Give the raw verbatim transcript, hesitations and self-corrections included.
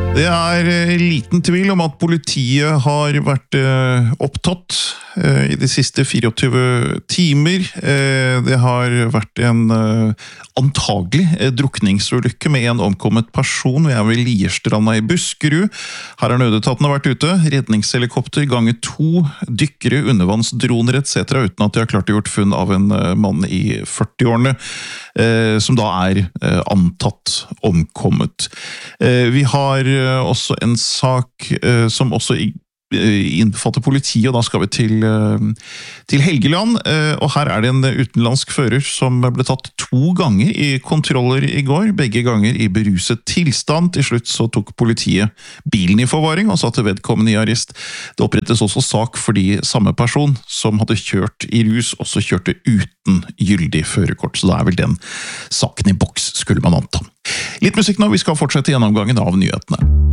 Det er liten tvil om at politiet har vært opptatt i de siste fireogtyve timer. Det har vært en antagelig drukningsulykke med en omkommet person. Vi er ved Lierstranda i Buskerud. Her har nødetatene vært ute. Redningshelikopter, gange to, dykkere, undervannsdroner et cetera, uten at de har klart å gjort funn av en mann i førtiårene, som da er antatt omkommet. Vi har også en sak som også innbefatter politiet, og da skal vi til, til Helgeland, og her er det en utenlandsk fører som ble tatt to ganger i kontroller i går, begge ganger i beruset tilstand. Til slutt så tok politiet bilen i forvaring og satte vedkommende i arrest. Det opprettes også sak fordi samme person som hadde kjørt i rus også kjørte uten gyldig førerkort, så da er vel den saken i boks, skulle man anta. Litt musikk nå, vi skal fortsette gjennomgangen av nyhetene.